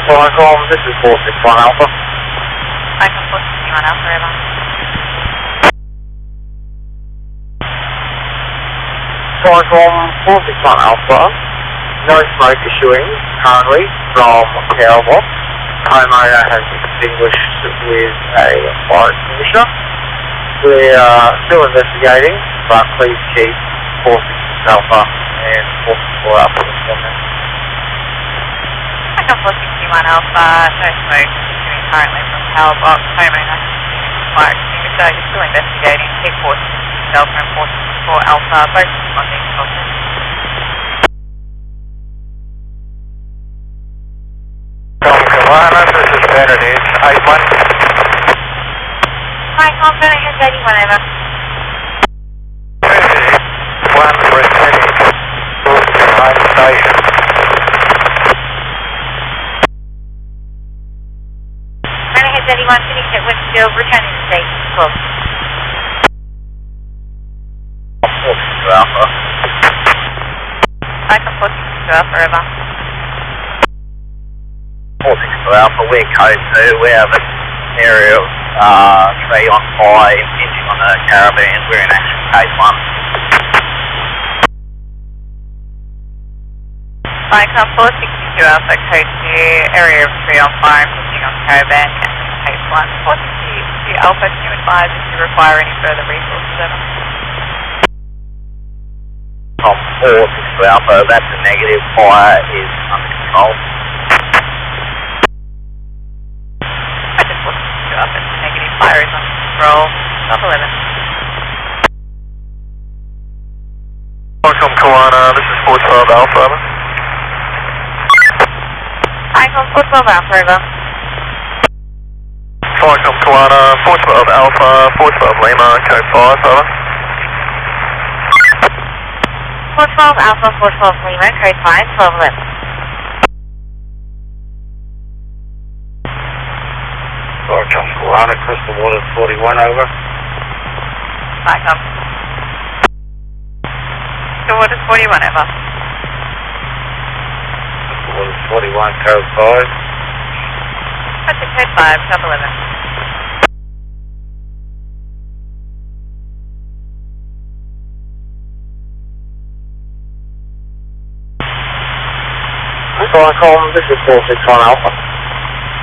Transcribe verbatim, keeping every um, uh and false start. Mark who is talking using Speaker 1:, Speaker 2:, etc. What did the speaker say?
Speaker 1: Falcon, this is four six one Alpha.
Speaker 2: Falcon four six one Alpha, over.
Speaker 1: Falcon four six one Alpha, no smoke issuing currently from power box. Homeowner has extinguished with a fire extinguisher. We are still investigating, but please keep four six six Alpha and four six four Alpha responding.
Speaker 2: Falcon four six one Alpha, no smoke issuing currently from power box. Homeowner has extinguished with fire extinguisher. You're still investigating. Keep four six six Delta and four six four Alpha, both responding. Delta.
Speaker 1: Carolina, this is Bennett, it's eight one.
Speaker 2: Hi, Confident, here's eighty-one, over.
Speaker 1: one returning to home station.
Speaker 2: Running here's eighty-one, finished at Winfield, returning to station twelve.
Speaker 1: four six two Alpha.
Speaker 2: Falcon four six two Alpha, over.
Speaker 1: four six two Alpha, we're code two. We have an area of uh, tree on fire impinging on a caravan. We're in action case one.
Speaker 2: Falcon four six two Alpha, code two, area of tree on fire, impinging on caravan, action case one. four six two Alpha, can you advise if you require any further resources, over?
Speaker 1: Tom four six two Alpha, that's a negative. Fire is under control.
Speaker 2: Up and negative fire is on control. Top eleven.
Speaker 1: Welcome Kiwana, this is four twelve Alpha.
Speaker 2: Icon four twelve Alpha, over.
Speaker 1: Welcome Kiwana, four twelve Alpha, four twelve Lima, code five, over.
Speaker 2: four twelve Alpha, four twelve Lima, code five, twelve eleven.
Speaker 1: Welcome Kiwana, Crystal Waters forty-one, over.
Speaker 2: Icon. Crystal Waters forty-one, over.
Speaker 1: Crystal Waters forty-one, code five.
Speaker 2: That's a code five, top eleven.
Speaker 1: Falcon, this is four six one Alpha.